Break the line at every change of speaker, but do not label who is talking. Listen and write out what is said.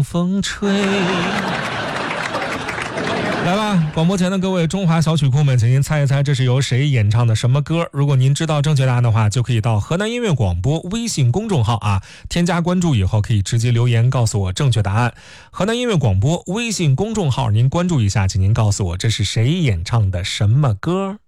风吹。来吧，广播前的各位中华小曲库们，请您猜一猜这是由谁演唱的什么歌？如果您知道正确答案的话，就可以到河南音乐广播微信公众号添加关注以后，可以直接留言告诉我正确答案。河南音乐广播微信公众号您关注一下，请您告诉我这是谁演唱的什么歌？